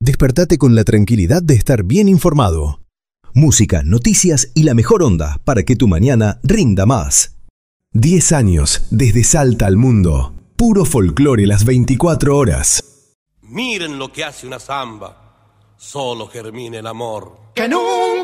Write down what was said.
Despertate con la tranquilidad de estar bien informado. Música, noticias y la mejor onda para que tu mañana rinda más. 10 años desde Salta al mundo. Puro folclore las 24 horas. Miren lo que hace una samba. Solo germina el amor. Que nunca